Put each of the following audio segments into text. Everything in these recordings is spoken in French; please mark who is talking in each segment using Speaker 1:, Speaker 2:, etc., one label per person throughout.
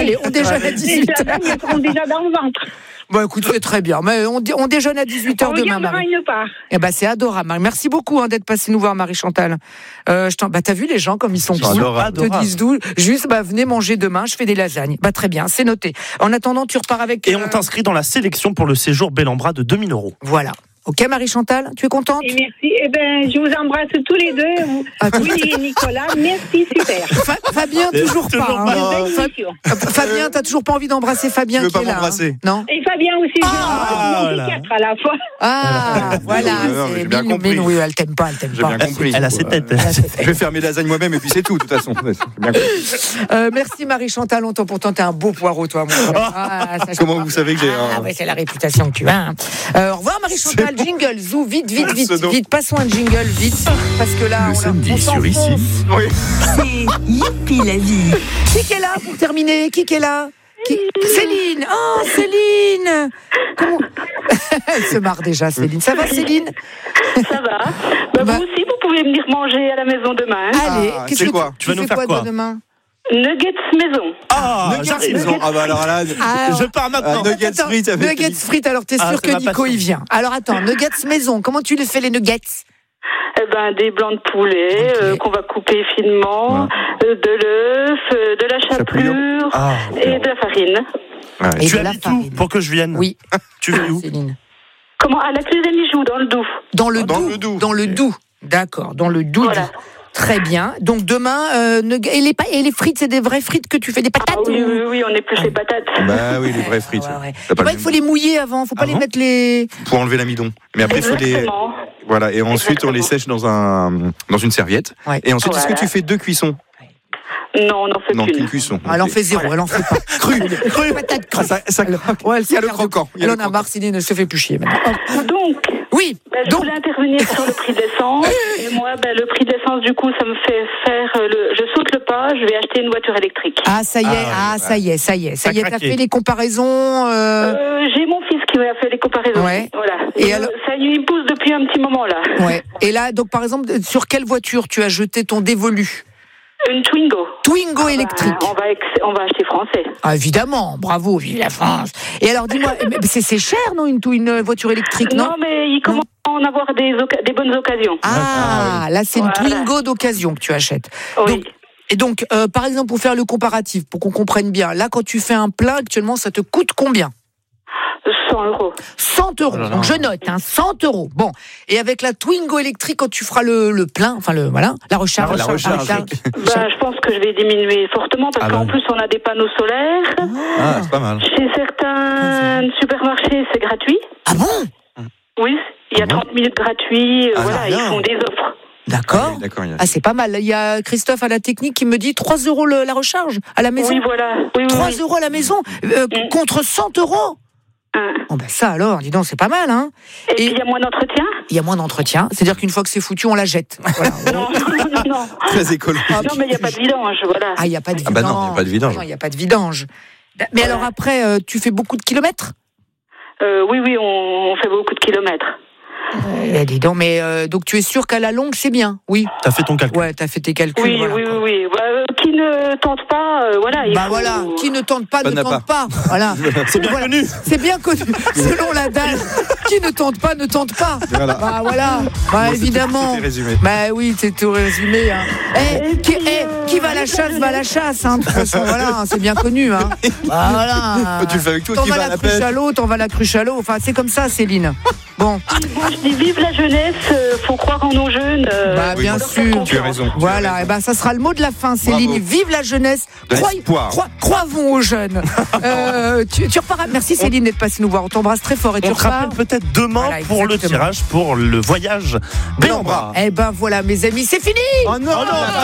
Speaker 1: Allez, on déjeune à 18h.
Speaker 2: Ils seront déjà dans le ventre.
Speaker 1: Bon, écoute, c'est très bien. Mais on déjeune à 18h demain, Marie.
Speaker 2: Une part.
Speaker 1: Eh ben, c'est adorable, Marie. Merci beaucoup d'être passée nous voir, Marie-Chantal. T'as vu les gens comme ils sont cool. Te disent d'où. Juste, venez manger demain, je fais des lasagnes. Très bien, c'est noté. En attendant, tu repars avec...
Speaker 3: Et on t'inscrit dans la sélection pour le séjour Bel-en-Bras de 2 000 €.
Speaker 1: Voilà. Ok, Marie-Chantal, tu es contente?
Speaker 2: Et merci. Je vous embrasse tous les deux. Willy et Nicolas. Merci, super.
Speaker 1: Fabien, toujours pas. Fabien, t'as toujours pas envie d'embrasser Fabien qui est là? Non.
Speaker 2: Et Fabien aussi.
Speaker 3: Voilà.
Speaker 2: 4 à la fois.
Speaker 1: Voilà.
Speaker 4: J'ai bien compris.
Speaker 1: Oui, elle t'aime pas.
Speaker 4: J'ai bien compris.
Speaker 3: Elle a ses têtes.
Speaker 4: Je vais faire mes lasagnes moi-même et puis c'est tout, de toute façon.
Speaker 1: Merci Marie-Chantal. Pourtant, t'es un beau poireau, toi, mon frère.
Speaker 4: Comment vous savez que j'ai
Speaker 1: c'est la réputation que tu as. Au revoir, Marie-Chantal. Jingle, Zou, vite. Passons un jingle, vite. Parce que là,
Speaker 5: le samedi sur ici.
Speaker 4: Oui.
Speaker 6: C'est Youpi la vie.
Speaker 1: Qui est là pour terminer? Qui est là? Céline. Oh, Céline. Comment... Elle se marre déjà, Céline. Ça va, Céline?
Speaker 7: Ça va. Vous aussi, vous pouvez venir manger à la maison demain.
Speaker 1: Allez,
Speaker 4: c'est quoi?
Speaker 3: Tu vas nous faire quoi
Speaker 1: demain?
Speaker 7: Nuggets maison.
Speaker 4: Nuggets maison. Alors là,
Speaker 3: je pars maintenant.
Speaker 4: Nuggets frites avec...
Speaker 1: Nuggets frites, alors t'es sûr que Nico y vient. Alors attends, nuggets maison, comment tu les fais les nuggets?
Speaker 7: Des blancs de poulet qu'on va couper finement, de l'œuf, de la chapelure et de la farine.
Speaker 3: Et tu habites où pour que je vienne?
Speaker 1: Oui.
Speaker 3: Tu vis où?
Speaker 1: Céline.
Speaker 7: Comment? À la Cluse des Mijoux, dans le Doubs.
Speaker 1: Dans le Doubs. D'accord, dans le Doubs.
Speaker 7: Voilà.
Speaker 1: Très bien. Donc demain, et les frites, c'est des vraies frites que tu fais, des patates?
Speaker 7: Oui, on épluche les patates.
Speaker 4: Oui, les vraies frites.
Speaker 1: Il faut les mouiller avant, faut pas les mettre les...
Speaker 4: Pour enlever l'amidon. Mais après, il faut les... Voilà, et ensuite, on les sèche dans une serviette. Ouais. Et ensuite, est-ce que tu fais 2 cuissons?
Speaker 7: Non, on en fait
Speaker 4: qu'une cuisson.
Speaker 1: Elle en fait 0, elle en fait pas. Cru. Patate crue.
Speaker 4: Ça il y a le croquant.
Speaker 1: Elle en a marre, Céline ne se fait plus chier maintenant.
Speaker 7: Donc,
Speaker 1: oui.
Speaker 7: Je voulais intervenir sur le prix de l'essence. Et moi, le prix de l'essence, du coup, ça me fait faire je saute le pas, je vais acheter une voiture électrique.
Speaker 1: Ça y est. T'as fait les comparaisons.
Speaker 7: J'ai mon fils qui m'a fait les comparaisons.
Speaker 1: Ouais.
Speaker 7: Voilà.
Speaker 1: Et alors...
Speaker 7: Ça lui pousse depuis un petit moment là.
Speaker 1: Ouais. Et là, donc par exemple, sur quelle voiture tu as jeté ton dévolu?
Speaker 7: Une Twingo.
Speaker 1: Twingo électrique.
Speaker 7: On va acheter français.
Speaker 1: Évidemment, bravo, vive la France. Et alors dis-moi, c'est cher, non, une voiture électrique, non?
Speaker 7: Non, mais il commence à en avoir des bonnes occasions.
Speaker 1: Là c'est une Twingo d'occasion que tu achètes.
Speaker 7: Oui.
Speaker 1: Donc, par exemple, pour faire le comparatif, pour qu'on comprenne bien, là quand tu fais un plein actuellement, ça te coûte combien?
Speaker 7: 100 €.
Speaker 1: 100 €. Donc je note, 100 €. Bon. Et avec la Twingo électrique, quand tu feras le plein, la recharge.
Speaker 7: Je pense que je vais diminuer fortement parce qu'en plus on a des panneaux solaires.
Speaker 4: C'est pas mal.
Speaker 7: Chez certains supermarchés, c'est gratuit.
Speaker 1: Ah bon?
Speaker 7: Oui, il y a 30 minutes gratuits. Ils font des offres.
Speaker 1: D'accord. C'est pas mal. Il y a Christophe à la technique qui me dit 3 € la recharge à la maison.
Speaker 7: Oui, voilà.
Speaker 1: 3 € à la maison contre 100 €. Ça alors, dis donc, c'est pas mal, hein.
Speaker 7: Et puis il y a moins d'entretien.
Speaker 1: Il y a moins d'entretien, c'est-à-dire qu'une fois que c'est foutu, on la jette. Voilà.
Speaker 7: Non.
Speaker 4: Très écologique.
Speaker 7: Non, mais il n'y a pas de vidange, voilà.
Speaker 1: Il n'y a pas de vidange.
Speaker 4: Non, il n'y a pas de vidange.
Speaker 1: Non, il n'y a pas de vidange. Mais alors après, tu fais beaucoup de kilomètres?
Speaker 7: Oui, on fait beaucoup de kilomètres.
Speaker 1: Dis donc, mais donc tu es sûr qu'à la longue, c'est bien? Oui.
Speaker 3: T'as fait ton calcul?
Speaker 1: Ouais, t'as fait tes calculs.
Speaker 7: Oui. Qui ne tente pas,
Speaker 1: qui ne tente pas, ne tente pas. Voilà.
Speaker 3: C'est bien connu.
Speaker 1: C'est bien connu. Selon l'adage, qui ne tente pas, ne tente pas. Voilà. Évidemment.
Speaker 4: C'était résumé.
Speaker 1: Oui, c'est tout résumé. Qui va à la chasse, va à la chasse. De toute façon, voilà, c'est bien connu. Voilà.
Speaker 4: Tu le fais avec toi,
Speaker 1: t'en
Speaker 4: qui
Speaker 1: vas
Speaker 4: va à la pêche.
Speaker 1: T'en vas à la cruche à l'eau. Enfin, c'est comme ça, Céline. Bon.
Speaker 7: Je dis vive la jeunesse, faut croire en nos jeunes.
Speaker 1: Bien sûr.
Speaker 4: Tu as raison.
Speaker 1: Voilà, ça sera le mot de la fin, Céline.
Speaker 4: Bravo.
Speaker 1: Vive la jeunesse. Croyons aux jeunes. Tu repars. Merci Céline d'être passée nous voir. On t'embrasse très fort et
Speaker 3: on te rappelle peut-être demain pour le tirage pour le voyage Bel-en-Bras.
Speaker 1: Voilà, mes amis, c'est fini.
Speaker 4: Oh non,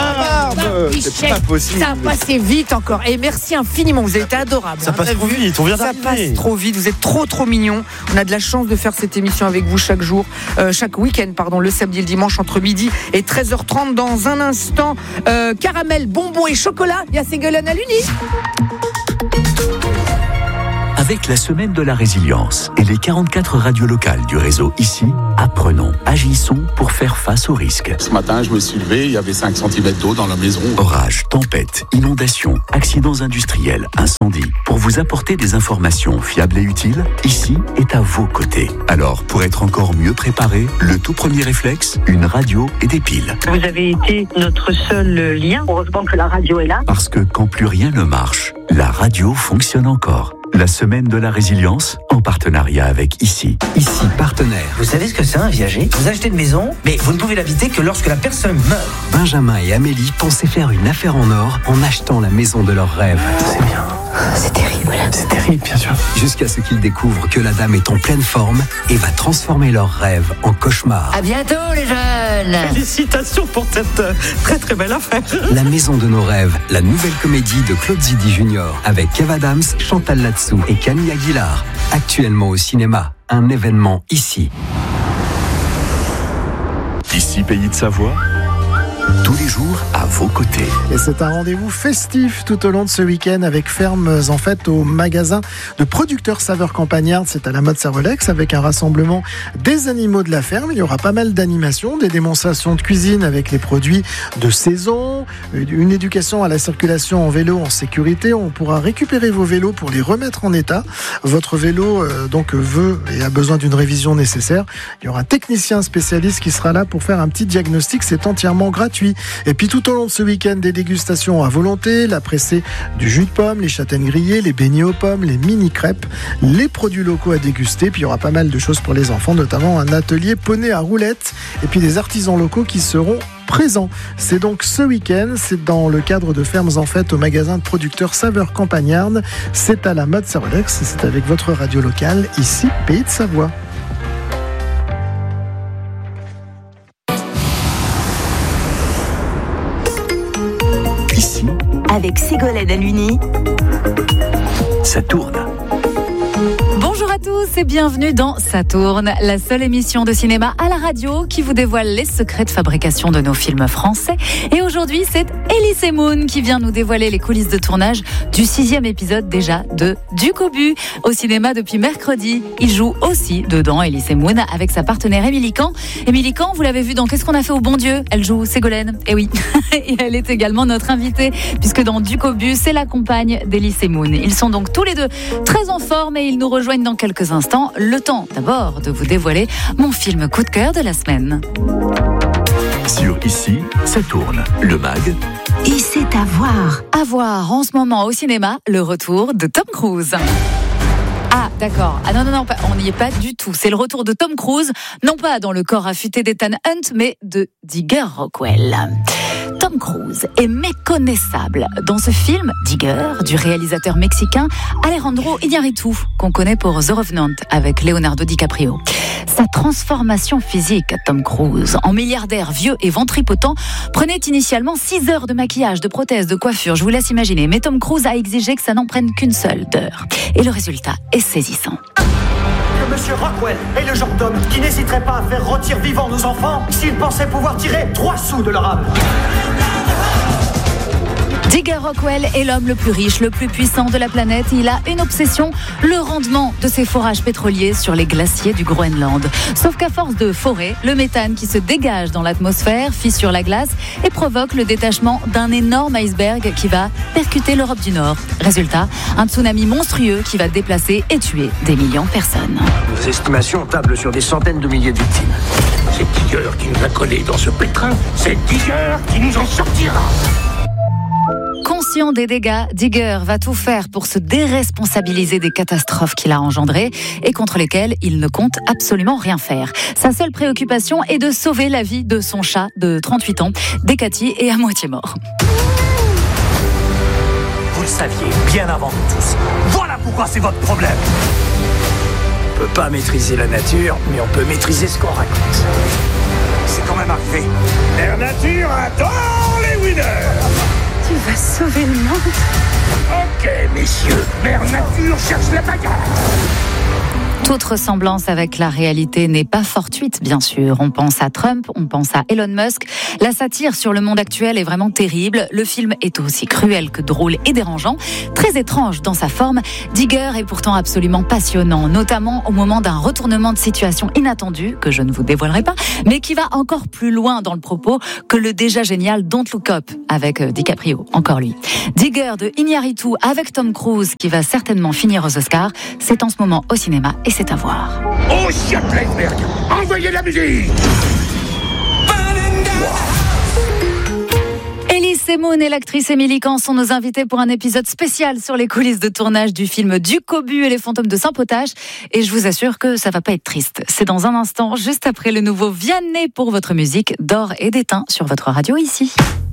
Speaker 4: c'est pas possible.
Speaker 1: Ça a passé vite encore. Et merci infiniment. Vous avez été adorables.
Speaker 3: Ça passe trop vite. On vient d'arriver.
Speaker 1: Ça passe trop vite. Vous êtes trop mignons. On a de la chance de faire cette émission avec vous chaque jour, chaque week-end, le samedi et le dimanche entre midi et 13h30. Dans un instant, caramel, bonbons et chocolat. Il y a Ségolène à l'Uni.
Speaker 5: Avec la semaine de la résilience et les 44 radios locales du réseau ICI, apprenons, agissons pour faire face aux risques.
Speaker 8: Ce matin, je me suis levé, il y avait 5 cm d'eau dans la maison.
Speaker 5: Orages, tempêtes, inondations, accidents industriels, incendies. Pour vous apporter des informations fiables et utiles, ICI est à vos côtés. Alors, pour être encore mieux préparé, le tout premier réflexe, une radio et des piles.
Speaker 9: Vous avez été notre seul lien. Heureusement que la radio est là.
Speaker 5: Parce que quand plus rien ne marche, la radio fonctionne encore. La semaine de la résilience, en partenariat avec ICI.
Speaker 10: ICI partenaire. Vous savez ce que c'est un viager ? Vous achetez une maison, mais vous ne pouvez l'habiter que lorsque la personne meurt.
Speaker 11: Benjamin et Amélie pensaient faire une affaire en or en achetant la maison de leurs rêves.
Speaker 10: C'est bien. C'est terrible.
Speaker 11: C'est terrible, bien sûr. Jusqu'à ce qu'ils découvrent que la dame est en pleine forme et va transformer leurs rêves en cauchemar.
Speaker 10: À bientôt, les jeunes.
Speaker 3: Félicitations pour cette très très belle affaire.
Speaker 11: La maison de nos rêves, la nouvelle comédie de Claude Zidi Junior avec Kev Adams, Chantal Latsou et Camille Aguilar. Actuellement au cinéma, un événement ici.
Speaker 5: ICI Pays de Savoie, tous les jours à vos côtés.
Speaker 12: Et c'est un rendez-vous festif tout au long de ce week-end avec fermes en fait au magasin de producteurs saveurs campagnardes. C'est à la mode Servolex avec un rassemblement des animaux de la ferme. Il y aura pas mal d'animations, des démonstrations de cuisine avec les produits de saison, une éducation à la circulation en vélo en sécurité. On pourra récupérer vos vélos pour les remettre en état. Votre vélo donc veut et a besoin d'une révision nécessaire. Il y aura un technicien spécialiste qui sera là pour faire un petit diagnostic. C'est entièrement gratuit. Et puis tout au long de ce week-end, des dégustations à volonté, la pressée du jus de pomme, les châtaignes grillées, les beignets aux pommes, les mini-crêpes, les produits locaux à déguster. Puis il y aura pas mal de choses pour les enfants, notamment un atelier poney à roulettes et puis des artisans locaux qui seront présents. C'est donc ce week-end, c'est dans le cadre de Fermes en Fête au magasin de producteurs Saveurs Campagnardes. C'est à la mode Servolex et c'est avec votre radio locale, ici, Pays de Savoie.
Speaker 6: Avec Ségolène Aluni,
Speaker 5: ça tourne.
Speaker 13: Bonjour à tous et bienvenue dans Ça tourne, la seule émission de cinéma à la radio qui vous dévoile les secrets de fabrication de nos films français. Et aujourd'hui, c'est Elise Moon qui vient nous dévoiler les coulisses de tournage du 6e épisode déjà de Du Cobu au cinéma depuis mercredi. Il joue aussi dedans, Elise Moon, avec sa partenaire Émilie Kahn. Émilie Kahn, vous l'avez vu dans Qu'est-ce qu'on a fait au bon Dieu ? Elle joue Ségolène, et oui. Et elle est également notre invitée, puisque dans Du Cobu, c'est la compagne d'Elise Moon. Ils sont donc tous les deux très en forme et ils nous rejoignent dans quelques instants. Le temps d'abord de vous dévoiler mon film coup de cœur de la semaine.
Speaker 5: Sur ICI, ça tourne. Le mag.
Speaker 6: et c'est à voir.
Speaker 13: À voir en ce moment au cinéma, le retour de Tom Cruise. Ah, d'accord. Ah non, on n'y est pas du tout. C'est le retour de Tom Cruise, non pas dans le corps affûté d'Ethan Hunt, mais de Digger Rockwell. Tom Cruise est méconnaissable dans ce film, Digger, du réalisateur mexicain Alejandro Iñárritu, qu'on connaît pour The Revenant avec Leonardo DiCaprio. Sa transformation physique à Tom Cruise, en milliardaire vieux et ventripotent, prenait initialement 6 heures de maquillage, de prothèses, de coiffure, je vous laisse imaginer. Mais Tom Cruise a exigé que ça n'en prenne qu'une seule d'heure. Et le résultat est saisissant.
Speaker 14: Que Monsieur Rockwell est le genre d'homme qui n'hésiterait pas à faire rôtir vivants nos enfants s'il pensait pouvoir tirer 3 sous de leur âme.
Speaker 13: Digger Rockwell est l'homme le plus riche, le plus puissant de la planète. Il a une obsession, le rendement de ses forages pétroliers sur les glaciers du Groenland. Sauf qu'à force de forer, le méthane qui se dégage dans l'atmosphère fissure la glace et provoque le détachement d'un énorme iceberg qui va percuter l'Europe du Nord. Résultat, un tsunami monstrueux qui va déplacer et tuer des millions de personnes.
Speaker 14: Nos estimations tablent sur des centaines de milliers de victimes.
Speaker 15: C'est Digger qui nous a collés dans ce pétrin. C'est Digger qui nous en sortira.
Speaker 13: Conscient des dégâts, Digger va tout faire pour se déresponsabiliser des catastrophes qu'il a engendrées et contre lesquelles il ne compte absolument rien faire. Sa seule préoccupation est de sauver la vie de son chat de 38 ans, Decati, est à moitié mort.
Speaker 14: Vous le saviez bien avant nous tous. Voilà pourquoi c'est votre problème. On peut pas maîtriser la nature, mais on peut maîtriser ce qu'on raconte. C'est quand même arrivé.
Speaker 15: Mère Nature adore les winners.
Speaker 6: Tu vas sauver le monde.
Speaker 15: Ok, messieurs, Mère Nature cherche la bagarre.
Speaker 13: Toute ressemblance avec la réalité n'est pas fortuite, bien sûr. On pense à Trump, on pense à Elon Musk. La satire sur le monde actuel est vraiment terrible. Le film est aussi cruel que drôle et dérangeant. Très étrange dans sa forme, Digger est pourtant absolument passionnant, notamment au moment d'un retournement de situation inattendu, que je ne vous dévoilerai pas, mais qui va encore plus loin dans le propos que le déjà génial Don't Look Up, avec DiCaprio, encore lui. Digger de Iñárritu avec Tom Cruise, qui va certainement finir aux Oscars, c'est en ce moment au cinéma et c'est à voir.
Speaker 15: Oh, chien Kleinberg, envoyez la musique!
Speaker 13: Elise Moon et l'actrice Émilie Kahn sont nos invités pour un épisode spécial sur les coulisses de tournage du film Du Cobu et les fantômes de Saint-Potage. Et je vous assure que ça va pas être triste. C'est dans un instant, juste après le nouveau Vianney pour votre musique d'or et d'étain sur votre radio ici.